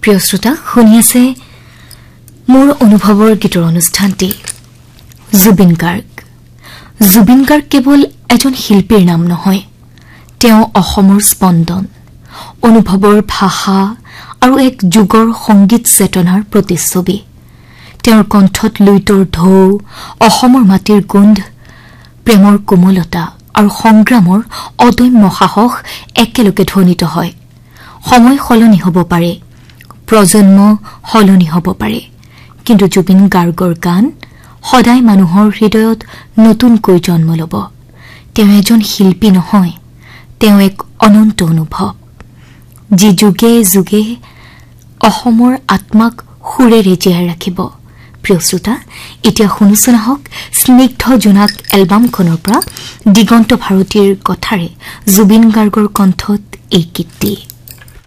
প্ৰিয় শ্ৰোতা শুনি আছে মোৰ অনুভৱৰ গীতৰ অনুষ্ঠানটি জুবিন গাৰ্গ কেৱল এজন শিল্পীৰ নাম নহয় তেওঁ অসমৰ স্পন্দন অনুভৱৰ ভাষা আৰু এক যুগৰ সংগীত চেতনাৰ প্ৰতিচ্ছবি তেওঁৰ কণ্ঠত লুইতৰ ঢৌ অসমৰ মাটিৰ গোন্ধ প্ৰেমৰ কোমলতা আৰু সংগ্ৰামৰ অদম্য সাহস একেলগে ধ্বনিত হয় সময় সলনি হ'ব পাৰে প্ৰজন্ম সলনি হ'ব পাৰে কিন্তু জুবিন গাৰ্গৰ গান সদায় মানুহৰ হৃদয়ত নতুনকৈ জন্ম ল'ব তেওঁ এজন শিল্পী নহয় তেওঁ এক অনন্ত অনুভৱ যি যুগে যুগে অসমৰ আত্মাক সুৰেৰে জীয়াই ৰাখিব প্ৰিয় শ্ৰোতা এতিয়া শুনিছোন আহক স্নিগ্ধ জোনাক এলবামখনৰ পৰা দিগন্ত ভাৰতীৰ কথাৰে জুবিন গাৰ্গৰ কণ্ঠত এই গীতটি